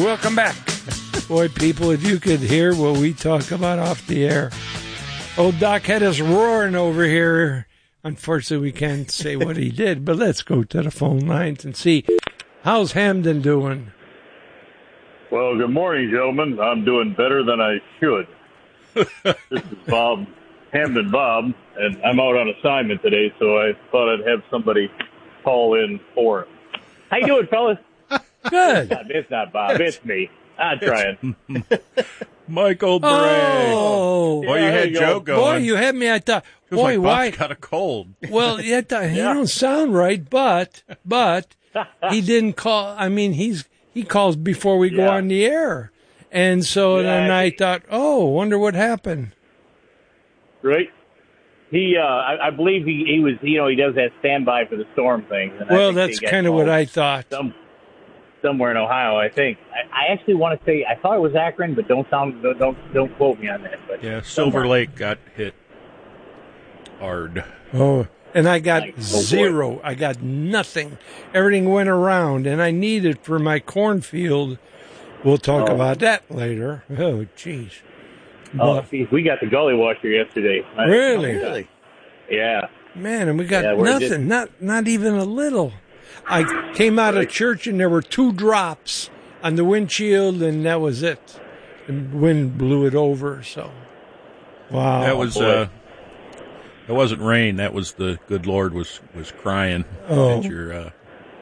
welcome back. Boy, people, if you could hear what we talk about off the air. Old Doc had us roaring over here. Unfortunately, we can't say what he did, but let's go to the phone lines and see. How's Hamden doing? Well, good morning, gentlemen. I'm doing better than I should. This is Bob, Hamden Bob, and I'm out on assignment today, so I thought I'd have somebody call in for him. How you doing, fellas? Good. It's not Bob. It's me. I'm trying. Michael Bray. Oh. Boy, you had Joe going. Boy, you had me. I thought, It was boy, like why? Bob's got a cold. Well, you don't sound right, but he didn't call. I mean, he calls before we go on the air. And so then I thought, wonder what happened. Right. He, I believe he was, he does that standby for the storm thing. And well, that's kind of what I thought. Somewhere in Ohio, I think. I actually want to say I thought it was Akron, but don't quote me on that. But yeah, Silver Lake got hit hard. Oh, and I got zero. I got nothing. Everything went around, and I need it for my cornfield. We'll talk about that later. Oh, jeez. We got the gully washer yesterday. Really? Yeah. Man, and we got nothing. Not even a little. I came out of church and there were 2 drops on the windshield, and that was it. The wind blew it over. So, wow. That was it wasn't rain. That was the good Lord was crying at your.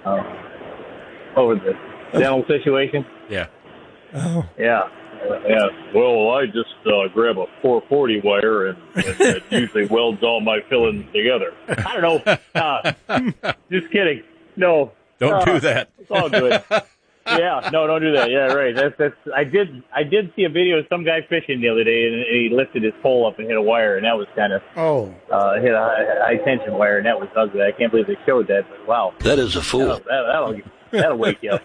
Over the dental situation. Yeah. Oh. Yeah. Yeah. Well, I just grab a 440 wire and it usually welds all my fillings together. I don't know. Just kidding. No. Don't do that. It's all good. Yeah. No, don't do that. Yeah, right. That's. I did see a video of some guy fishing the other day, and he lifted his pole up and hit a wire, and that was kind of hit a high tension wire, and that was ugly. I can't believe they showed that. But wow, that is a fool. That'll wake you up.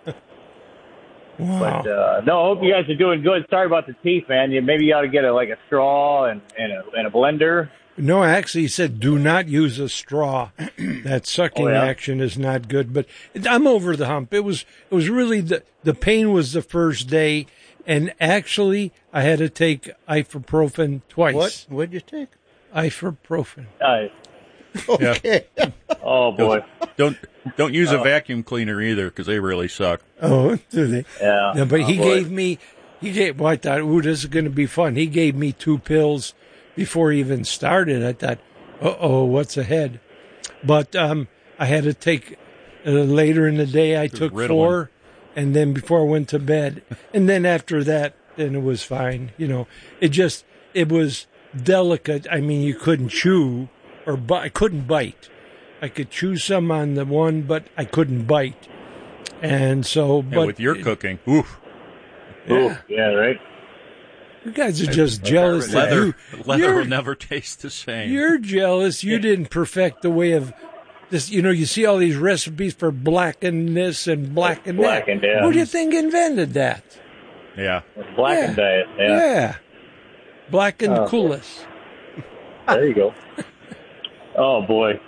Wow. But no, I hope you guys are doing good. Sorry about the teeth, man. Maybe you ought to get a straw and a blender. No, actually, he said do not use a straw. That sucking action is not good. But I'm over the hump. It was really the pain was the first day, and actually I had to take ibuprofen twice. What'd you take? Ibuprofen. Okay. Yeah. Oh boy. Don't use a vacuum cleaner either, because they really suck. Oh, do they? Yeah. No, but he gave me. Well, I thought, this is going to be fun. He gave me 2 pills before he even started. I thought, what's ahead? But I had to take later in the day. I took Ritalin. 4, and then before I went to bed, and then after that, then it was fine. It was delicate. I mean, you couldn't chew I couldn't bite. I could chew some on the one, but I couldn't bite. And so, but with your cooking, oof. Yeah, right. You guys are just jealous. Leather will never taste the same. You're jealous. You didn't perfect the way of this. You see all these recipes for blackened this and blackened that. Yeah. Who do you think invented that? Yeah. Blackened diet. Yeah. Blackened coolest. There you go. Oh boy.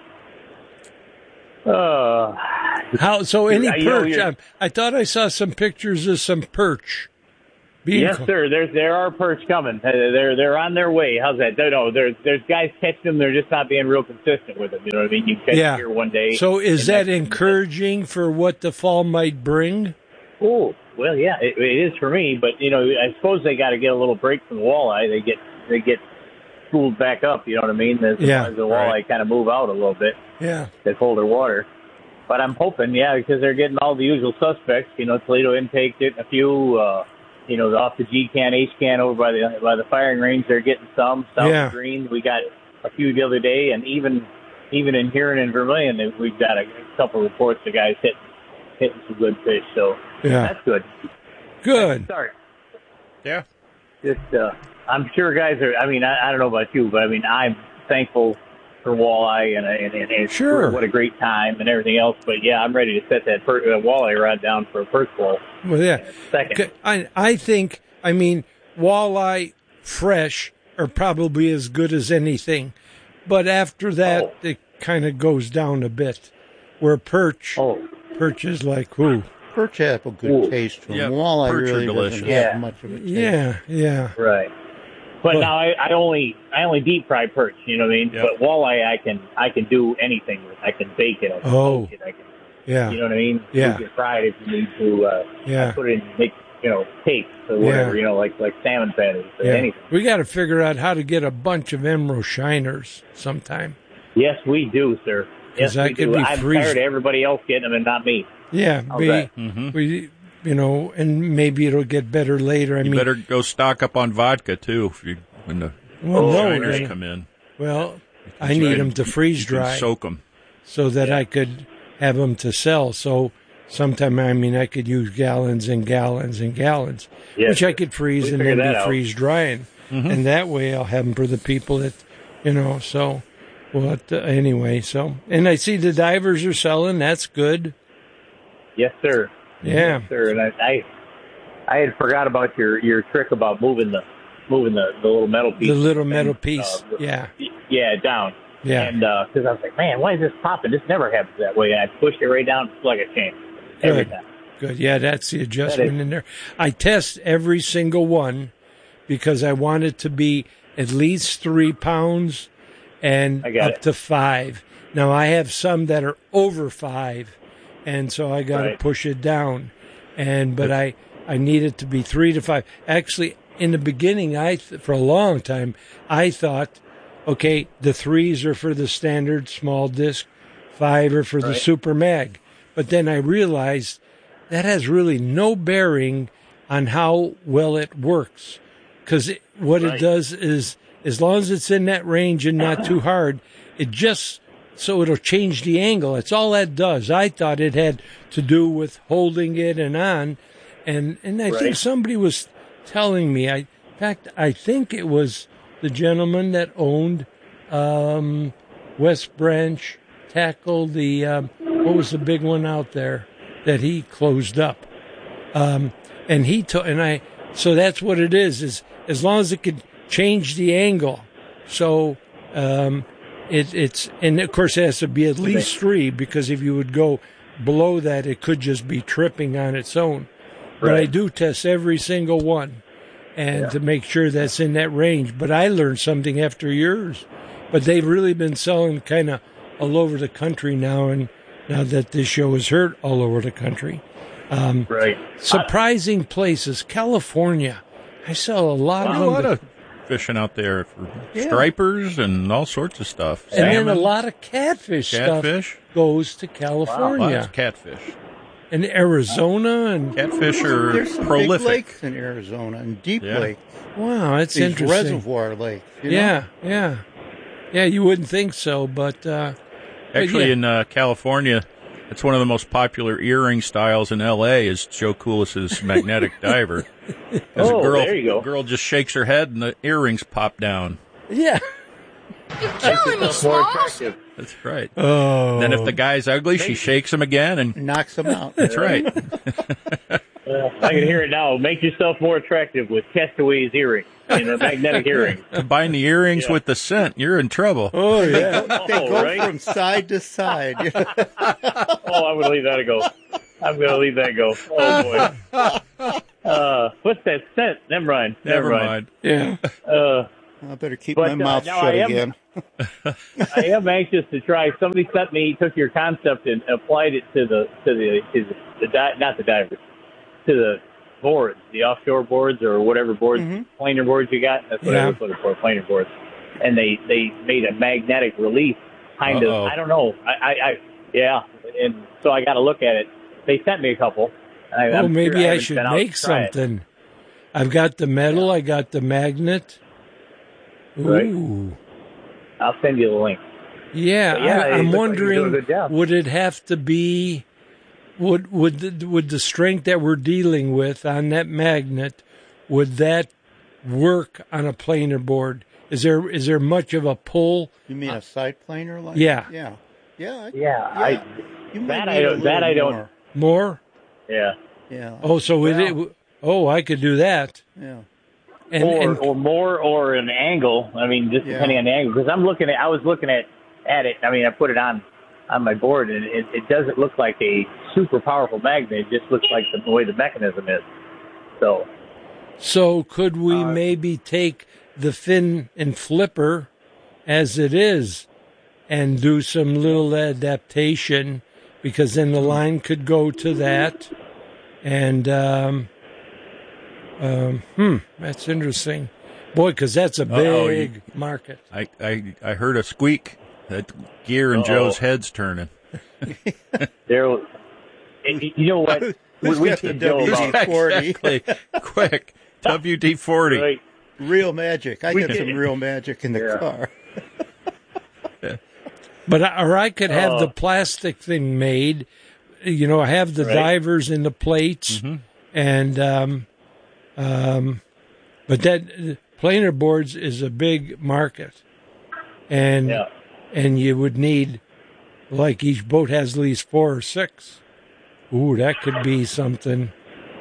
How? So any perch? I thought I saw some pictures of some perch. Yes, sir. There are perch coming. They're on their way. How's that? No, there's guys catching them. They're just not being real consistent with them. You know what I mean? You catch them here one day. So is that encouraging for what the fall might bring? Oh, well, yeah, it is for me. But I suppose they got to get a little break from the walleye. They get spooled back up. You know what I mean? As the walleye kind of move out a little bit. Yeah. They colder water. But I'm hoping, because they're getting all the usual suspects. Toledo Intake getting a few. Off the G-Can, H-Can over by the firing range, they're getting some. South Green, we got a few the other day, and even in Huron and Vermilion, we've got a couple reports of guys hitting some good fish. So that's good. Good. Start. Yeah. Just, I'm sure guys are. I mean, I don't know about you, but I mean, I'm thankful for walleye and sure, what a great time and everything else. But I'm ready to set that walleye rod down for a perch bowl. Well, yeah. Second. I think, walleye fresh are probably as good as anything, but after that it kind of goes down a bit. Where perch is like perch have a good taste to them. Yeah, Walleye perch are really delicious. doesn't have much of a taste. Yeah. Right. But now I only deep fry perch. You know what I mean? Yep. But walleye I can do anything with. I can bake it. I can smoke it. I can. Yeah. You know what I mean? Yeah. You can fry it if you need to. Yeah. Put it in, make cakes or whatever. Yeah. Like salmon patties or anything. We got to figure out how to get a bunch of emerald shiners sometime. Yes, we do, sir. Yes, that we could do. be I'm freeze- tired of everybody else getting them and not me. Yeah, Mm-hmm. we, and maybe it'll get better later. You better go stock up on vodka too when the shiners come in. Well, I need them to freeze dry, soak them, so that I could have them to sell. So sometime, I could use gallons and gallons and gallons, which I could freeze and then be freeze drying, and that way I'll have them for the people that, So, anyway, and I see the divers are selling. That's good. Yes, sir. Yeah, yes, sir. And I had forgot about your trick about moving the little metal piece. The little metal piece. Yeah, down. Yeah. And because I was like, man, why is this popping? This never happens that way. And I pushed it right down like a champ every time. Good. Yeah, that's the adjustment in there. I test every single one because I want it to be at least 3 pounds and up to 5. Now, I have some that are over 5, and so I got to push it down. But I need it to be 3 to 5. Actually, in the beginning, for a long time, I thought, okay, the 3s are for the standard small disc, 5 are for the super mag. But then I realized that has really no bearing on how well it works. Because what it does is, as long as it's in that range and not too hard, so it'll change the angle. That's all that does. I thought it had to do with holding it and on. And I think somebody was telling me, in fact, I think it was the gentleman that owned West Branch Tackle, what was the big one out there that he closed up? So that's what it is as long as it could change the angle. So and of course it has to be at least 3, because if you would go below that, it could just be tripping on its own. But I do test every single one and to make sure that's in that range. But I learned something after years. But they've really been selling kind of all over the country now, and now that this show is heard all over the country. Surprising places. California. I sell a lot of them. A lot of fishing out there for stripers and all sorts of stuff. And then a lot of catfish stuff goes to California. Wow, lots of catfish. And Arizona and catfish are There's some prolific. Big lakes in Arizona and deep lakes. Wow, that's These interesting. Reservoir lakes. Yeah. You wouldn't think so, but actually in California, it's one of the most popular earring styles in L.A. is Joe Coolis's magnetic diver. There you go. A girl just shakes her head and the earrings pop down. Yeah. You're killing me, Smalls. That's right. Oh. And then if the guy's ugly, she shakes him again and knocks him out. That's right. I can hear it now. Make yourself more attractive with Castaways earrings and a magnetic earring. Combine the earrings with the scent, you're in trouble. Oh, yeah. They go from side to side. I'm going to leave that go. Oh, boy. What's that scent? Never mind. Yeah. I better keep my mouth shut again. I am anxious to try. Somebody took your concept and applied it to the not the divers, to the boards, the offshore boards or whatever boards, planer boards you got. That's what I was looking for, planer boards. And they made a magnetic release, kind of. I don't know. And so I got to look at it. They sent me a couple. Maybe I should make something. I've got the metal. I got the magnet. Ooh. I'll send you the link. Yeah, I'm wondering, would it have to be, would the strength that we're dealing with on that magnet, would that work on a planer board? Is there much of a pull? You mean a side planer? Yeah. I don't. More? Yeah. Oh, so I could do that. Yeah. Or more, or an angle. I mean, just depending on the angle. Because I was looking at it. I mean, I put it on on my board, and it doesn't look like a super powerful magnet. It just looks like the way the mechanism is. So could we maybe take the fin and flipper as it is and do some little adaptation, because then the line could go to that. And that's interesting. Boy, because that's a big market. I heard a squeak. That gear in Joe's head's turning. You know what? We get the WD-40. Exactly. Quick, WD-40. Right. Real magic. I get some real magic in the car. But I could have the plastic thing made. I have the divers and the plates, and but that planer boards is a big market, and you would need, like, each boat has at least 4 or 6. Ooh, that could be something.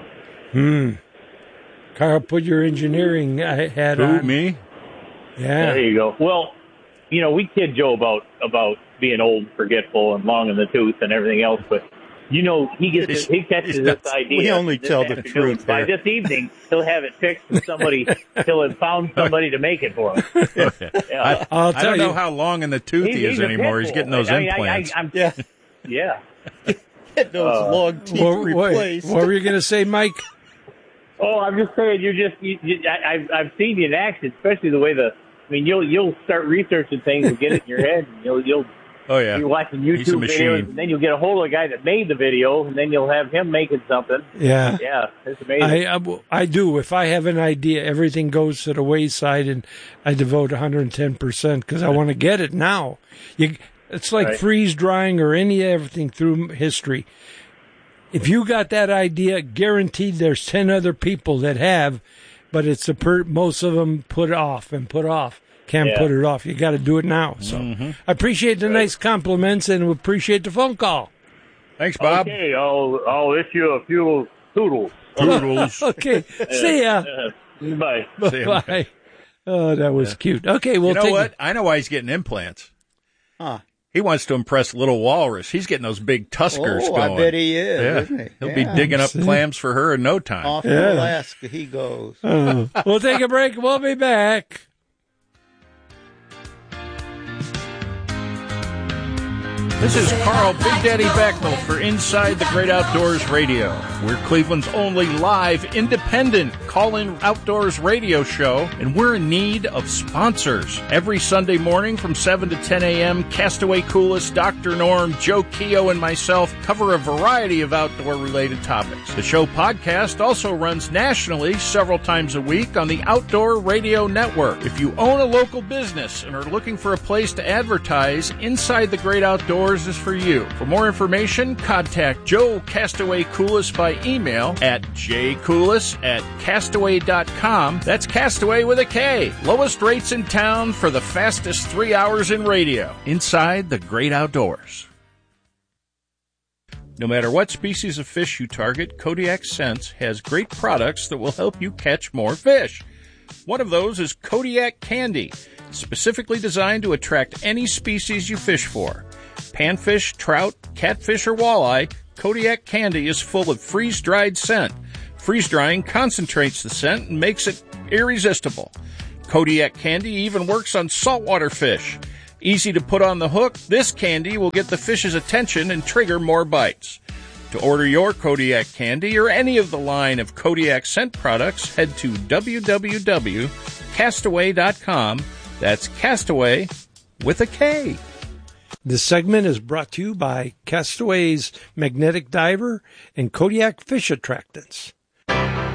Carl, put your engineering hat on. Who, me? Yeah. There you go. Well, we kid Joe about being old, forgetful, and long in the tooth and everything else, but he catches this idea. We only tell the truth. By this evening, he'll have it fixed, and he'll have found somebody to make it for him. Yeah. I don't know how long in the tooth he is anymore. He's getting those implants. Yeah. Get those long teeth replaced. What were you going to say, Mike? Oh, I'm just saying, I've seen you in action, especially the way you'll start researching things and get it in your head, and you'll you're watching YouTube videos, and then you'll get a hold of the guy that made the video, and then you'll have him making something. Yeah. Yeah, it's amazing. I do. If I have an idea, everything goes to the wayside, and I devote 110% because I want to get it now. It's like freeze drying or everything through history. If you got that idea, guaranteed there's 10 other people that have, but it's most of them put off. Can't put it off. You got to do it now. So I appreciate the nice compliments and appreciate the phone call. Thanks, Bob. Okay, I'll issue a few toodles. Okay, see ya. Bye. Bye. Oh, that was cute. Okay, well, you know what? I know why he's getting implants. Huh. He wants to impress Little Walrus. He's getting those big tuskers going. I bet he is, isn't he? He'll be digging up clams for her in no time. Off to Alaska he goes. We'll take a break. We'll be back. This is Carl Big Daddy Becknell for Inside the Great Outdoors Radio. We're Cleveland's only live, independent call-in outdoors radio show, and we're in need of sponsors. Every Sunday morning from 7 to 10 a.m., Castaway Coolest, Dr. Norm, Joe Keogh, and myself cover a variety of outdoor-related topics. The show podcast also runs nationally several times a week on the Outdoor Radio Network. If you own a local business and are looking for a place to advertise, Inside the Great Outdoors is for you. For more information, contact Joe Castaway Coolest by email at jcoolest@castaway.com. That's Castaway with a K. Lowest rates in town for the fastest 3 hours in radio. Inside the Great Outdoors. No matter what species of fish you target, Kodiak Scents has great products that will help you catch more fish. One of those is Kodiak Candy, specifically designed to attract any species you fish for. Panfish, trout, catfish, or walleye, Kodiak Candy is full of freeze-dried scent. Freeze-drying concentrates the scent and makes it irresistible. Kodiak Candy even works on saltwater fish. Easy to put on the hook, this candy will get the fish's attention and trigger more bites. To order your Kodiak Candy or any of the line of Kodiak scent products, head to www.castaway.com. That's Castaway with a K. This segment is brought to you by Castaway's Magnetic Diver and Kodiak Fish Attractants.